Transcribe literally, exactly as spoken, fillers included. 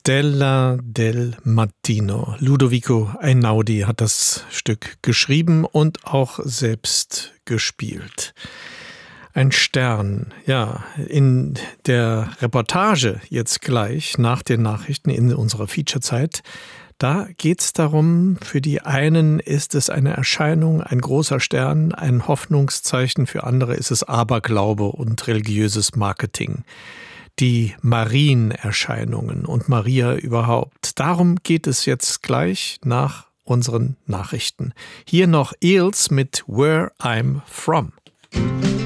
Stella del Mattino. Ludovico Einaudi hat das Stück geschrieben und auch selbst gespielt. Ein Stern, ja, in der Reportage jetzt gleich nach den Nachrichten in unserer Featurezeit, da geht es darum, für die einen ist es eine Erscheinung, ein großer Stern, ein Hoffnungszeichen, für andere ist es Aberglaube und religiöses Marketing. Die Marienerscheinungen und Maria überhaupt. Darum geht es jetzt gleich nach unseren Nachrichten. Hier noch Eels mit Where I'm From.